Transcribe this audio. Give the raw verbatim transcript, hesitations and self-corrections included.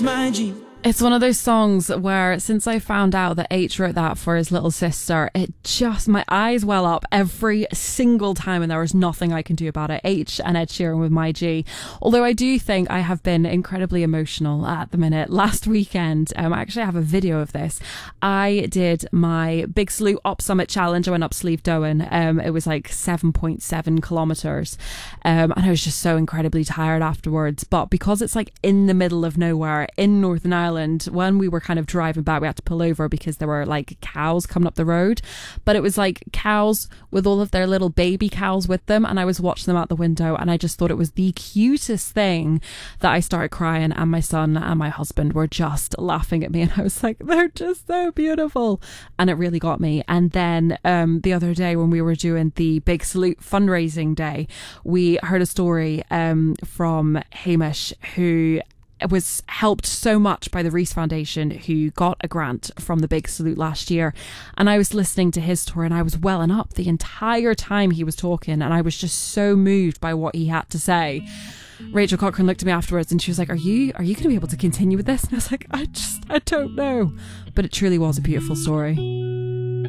is my G. It's one of those songs where since I found out that H wrote that for his little sister, it just, my eyes well up every single time and there is nothing I can do about it. H and Ed Sheeran with My G. Although I do think I have been incredibly emotional at the minute. Last weekend, um, I actually have a video of this. I did my Big Salute Op Summit Challenge. I went up Slieve Dowen. Um, it was like seven point seven kilometres. Um, and I was just so incredibly tired afterwards. But because it's like in the middle of nowhere in Northern Ireland, when we were kind of driving back, we had to pull over because there were like cows coming up the road, but it was like cows with all of their little baby cows with them, and I was watching them out the window and I just thought it was the cutest thing that I started crying, and my son and my husband were just laughing at me, and I was like, they're just so beautiful, and it really got me. And then um the other day when we were doing the Big Salute fundraising day, we heard a story um from Hamish, who was helped so much by the Reese Foundation, who got a grant from the Big Salute last year. And I was listening to his story and I was welling up the entire time he was talking, and I was just so moved by what he had to say. Rachel Cochran looked at me afterwards and she was like, are you are you going to be able to continue with this? And I was like, I just I don't know, but it truly was a beautiful story.